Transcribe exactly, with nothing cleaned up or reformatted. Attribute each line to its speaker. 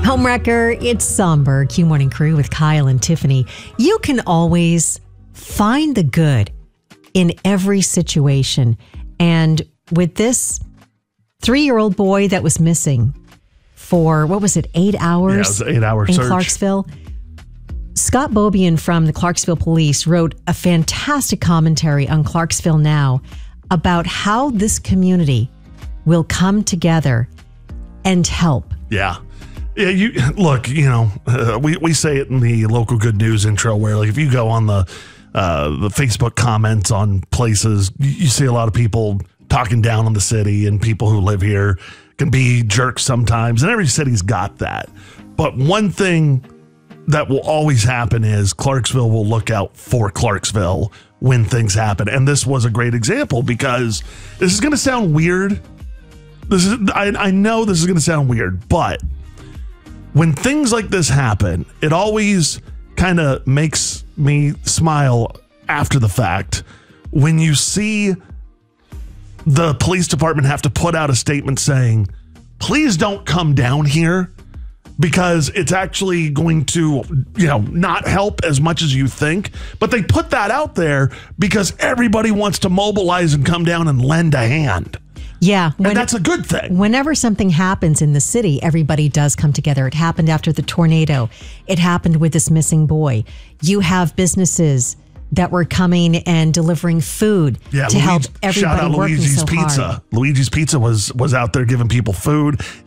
Speaker 1: Homewrecker, it's somber. Q Morning Crew with Kyle and Tiffany. You can always find the good in every situation. And with this three-year-old boy that was missing for, what was it, eight hours?
Speaker 2: Yeah, it was an eight-hour
Speaker 1: in
Speaker 2: search.
Speaker 1: Clarksville. Scott Bobian from the Clarksville Police wrote a fantastic commentary on Clarksville Now about how this community will come together and help.
Speaker 2: Yeah. Yeah, you look, you know, uh, we, we say it in the local good news intro where, like, if you go on the uh, the Facebook comments on places, you, you see a lot of people talking down on the city, and people who live here can be jerks sometimes, and every city's got that. But one thing that will always happen is Clarksville will look out for Clarksville when things happen. And this was a great example, because this is going to sound weird. This is I, I know this is going to sound weird, but when things like this happen, it always kind of makes me smile after the fact when you see the police department have to put out a statement saying, please don't come down here, because it's actually going to, you know, not help as much as you think. But they put that out there because everybody wants to mobilize and come down and lend a hand.
Speaker 1: Yeah.
Speaker 2: And
Speaker 1: when,
Speaker 2: that's a good thing.
Speaker 1: Whenever something happens in the city, everybody does come together. It happened after the tornado. It happened with this missing boy. You have businesses that were coming and delivering food
Speaker 2: yeah,
Speaker 1: to
Speaker 2: Luigi,
Speaker 1: help everybody
Speaker 2: shout out
Speaker 1: working
Speaker 2: Luigi's
Speaker 1: so
Speaker 2: Pizza.
Speaker 1: hard.
Speaker 2: Luigi's Pizza was was out there giving people food.